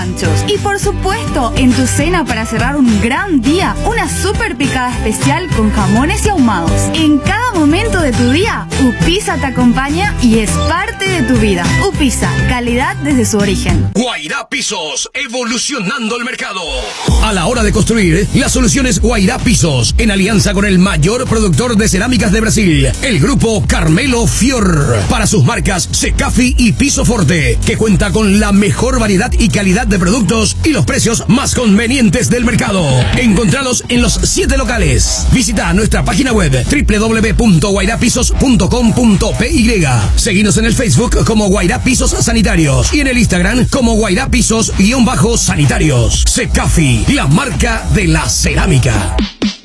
panchos. Y por supuesto, en tu cena para cerrar un gran día, una super picada especial con jamones y ahumados. En cada momento de tu día, Upisa te acompaña y es parte de tu vida. Upisa, calidad desde su origen. Guairá Pisos, evolucionando el mercado. A la hora de construir, la solución es Guairá Pisos, en alianza con el mayor productor de cerámicas de Brasil, el grupo Carmelo Fior, para sus marcas Secafi y Piso Forte, que cuenta con la mejor variedad y calidad de productos y los precios más convenientes del mercado. Encontralos en los 7 locales. Visita nuestra página web www.guairapisos.com.py. Seguinos en el Facebook como Guairá Pisos Sanitarios y en el Instagram como Guairá Pisos-sanitarios. Secafi, la marca de la cerámica.